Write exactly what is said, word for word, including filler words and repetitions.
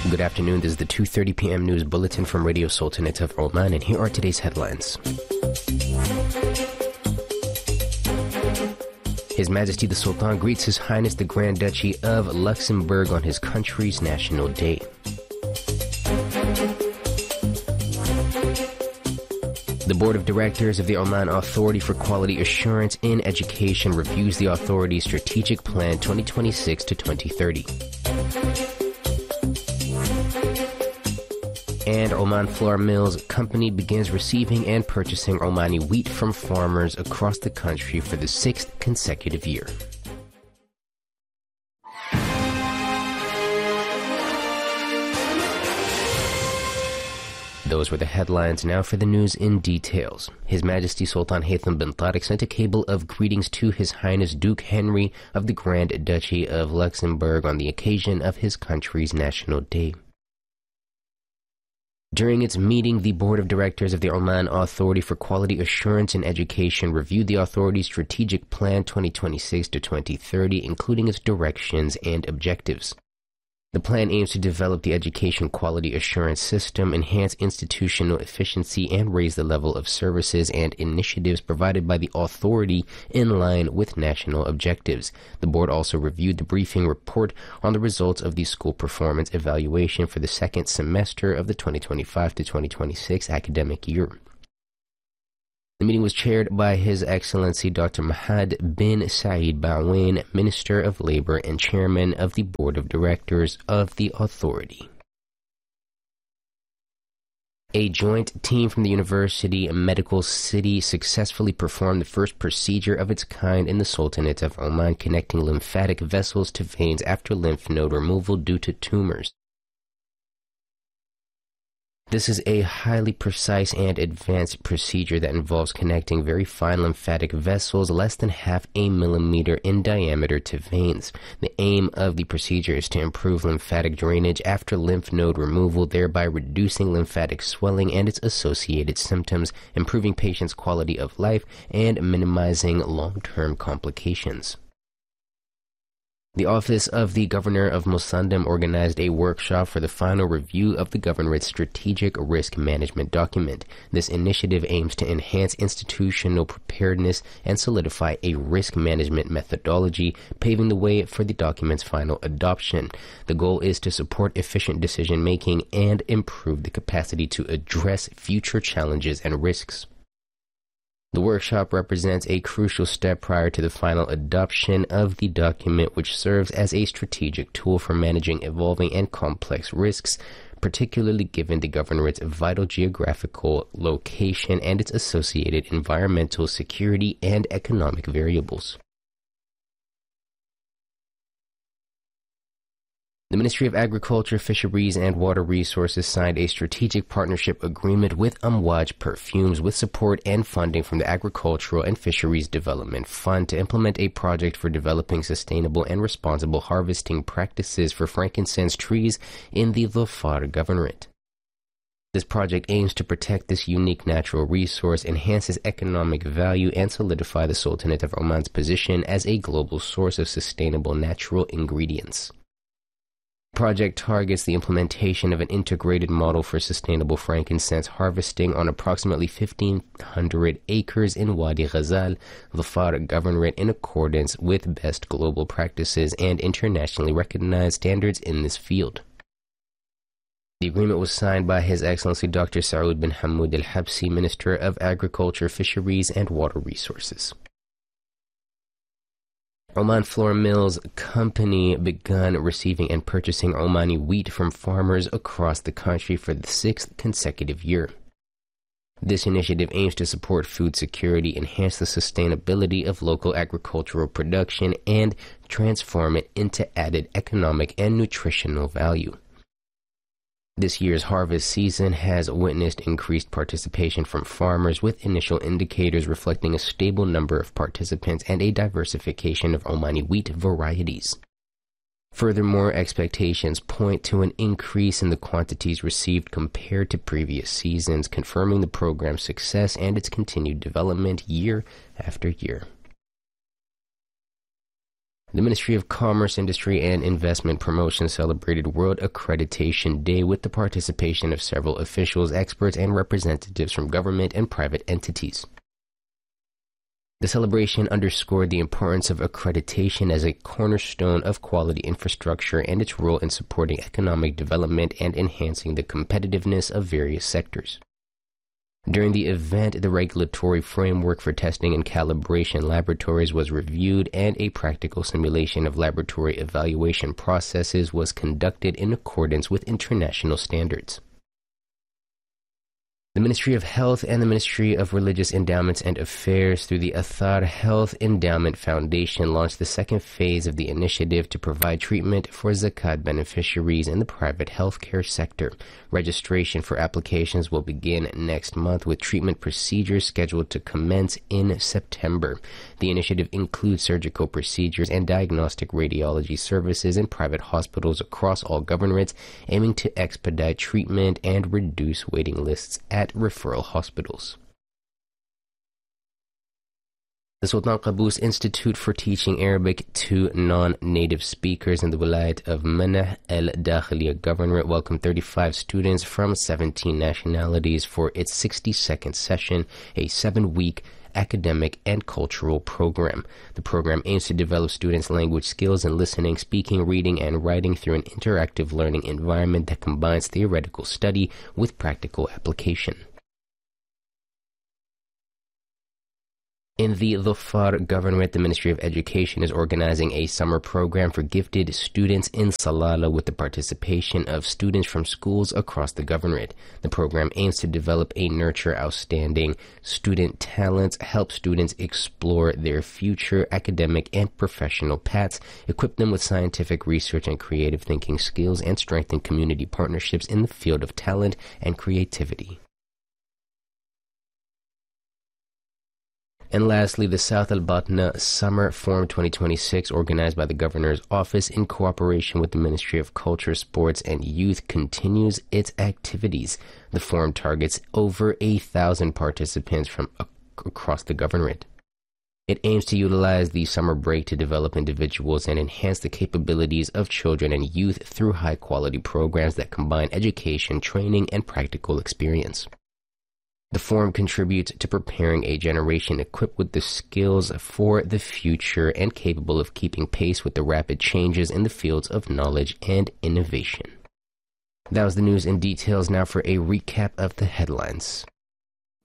Good afternoon. This is the two thirty p.m. news bulletin from Radio Sultanate of Oman, and here are today's headlines. His Majesty the Sultan greets His Highness the Grand Duchy of Luxembourg on his country's National Day. The Board of Directors of the Oman Authority for Quality Assurance in Education reviews the authority's strategic plan twenty twenty-six to twenty thirty. And Oman Flour Mills Company begins receiving and purchasing Omani wheat from farmers across the country for the sixth consecutive year. Those were the headlines. Now for the news in details. His Majesty Sultan Haytham bin Tariq sent a cable of greetings to His Highness Duke Henry of the Grand Duchy of Luxembourg on the occasion of his country's National Day. During its meeting, the Board of Directors of the Oman Authority for Quality Assurance in Education reviewed the authority's strategic plan twenty twenty-six to twenty thirty, including its directions and objectives. The plan aims to develop the education quality assurance system, enhance institutional efficiency, and raise the level of services and initiatives provided by the authority in line with national objectives. The board also reviewed the briefing report on the results of the school performance evaluation for the second semester of the twenty twenty-five to twenty twenty-six academic year. The meeting was chaired by His Excellency Doctor Mahad bin Saeed Bawain, Minister of Labor and Chairman of the Board of Directors of the authority. A joint team from the University Medical City successfully performed the first procedure of its kind in the Sultanate of Oman, connecting lymphatic vessels to veins after lymph node removal due to tumors. This is a highly precise and advanced procedure that involves connecting very fine lymphatic vessels less than half a millimeter in diameter to veins. The aim of the procedure is to improve lymphatic drainage after lymph node removal, thereby reducing lymphatic swelling and its associated symptoms, improving patients' quality of life, and minimizing long-term complications. The Office of the Governor of Musandam organized a workshop for the final review of the governorate's strategic risk management document. This initiative aims to enhance institutional preparedness and solidify a risk management methodology, paving the way for the document's final adoption. The goal is to support efficient decision-making and improve the capacity to address future challenges and risks. The workshop represents a crucial step prior to the final adoption of the document, which serves as a strategic tool for managing evolving and complex risks, particularly given the governorate's vital geographical location and its associated environmental, security, and economic variables. The Ministry of Agriculture, Fisheries and Water Resources signed a strategic partnership agreement with Amwaj Perfumes with support and funding from the Agricultural and Fisheries Development Fund to implement a project for developing sustainable and responsible harvesting practices for frankincense trees in the Dhofar Governorate. This project aims to protect this unique natural resource, enhance its economic value, and solidify the Sultanate of Oman's position as a global source of sustainable natural ingredients. The project targets the implementation of an integrated model for sustainable frankincense harvesting on approximately fifteen hundred acres in Wadi Ghazal, Dhofar Governorate, in accordance with best global practices and internationally recognized standards in this field. The agreement was signed by His Excellency Doctor Saoud bin Hamoud Al Habsi, Minister of Agriculture, Fisheries and Water Resources. Oman Flour Mills Company begun receiving and purchasing Omani wheat from farmers across the country for the sixth consecutive year. This initiative aims to support food security, enhance the sustainability of local agricultural production, and transform it into added economic and nutritional value. This year's harvest season has witnessed increased participation from farmers, with initial indicators reflecting a stable number of participants and a diversification of Omani wheat varieties. Furthermore, expectations point to an increase in the quantities received compared to previous seasons, confirming the program's success and its continued development year after year. The Ministry of Commerce, Industry, and Investment Promotion celebrated World Accreditation Day with the participation of several officials, experts, and representatives from government and private entities. The celebration underscored the importance of accreditation as a cornerstone of quality infrastructure and its role in supporting economic development and enhancing the competitiveness of various sectors. During the event, the regulatory framework for testing and calibration laboratories was reviewed, and a practical simulation of laboratory evaluation processes was conducted in accordance with international standards. The Ministry of Health and the Ministry of Religious Endowments and Affairs, through the Athar Health Endowment Foundation, launched the second phase of the initiative to provide treatment for Zakat beneficiaries in the private healthcare sector. Registration for applications will begin next month, with treatment procedures scheduled to commence in September. The initiative includes surgical procedures and diagnostic radiology services in private hospitals across all governorates, aiming to expedite treatment and reduce waiting lists at referral hospitals. The Sultan Qaboos Institute for Teaching Arabic to Non-Native Speakers in the Wilayat of Manah Al Dakhiliya Governorate welcomed thirty-five students from seventeen nationalities for its sixty-second session, a seven-week academic and cultural program. The program aims to develop students' language skills in listening, speaking, reading, and writing through an interactive learning environment that combines theoretical study with practical application. In the Dhofar Governorate, the Ministry of Education is organizing a summer program for gifted students in Salalah with the participation of students from schools across the governorate. The program aims to develop and nurture outstanding student talents, help students explore their future academic and professional paths, equip them with scientific research and creative thinking skills, and strengthen community partnerships in the field of talent and creativity. And lastly, the South Al-Batna Summer Forum twenty twenty-six, organized by the Governor's Office in cooperation with the Ministry of Culture, Sports, and Youth, continues its activities. The forum targets over a thousand participants from ac- across the governorate. It aims to utilize the summer break to develop individuals and enhance the capabilities of children and youth through high-quality programs that combine education, training, and practical experience. The forum contributes to preparing a generation equipped with the skills for the future and capable of keeping pace with the rapid changes in the fields of knowledge and innovation. That was the news in details. Now for a recap of the headlines.